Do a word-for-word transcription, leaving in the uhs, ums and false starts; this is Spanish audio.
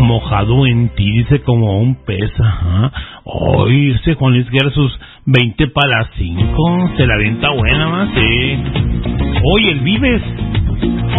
mojado en ti, dice como un pez, ajá. Hoy ese Juan Luis Guerra sus veinte para las cinco, se la avienta buena más, sí. Oye, el Vives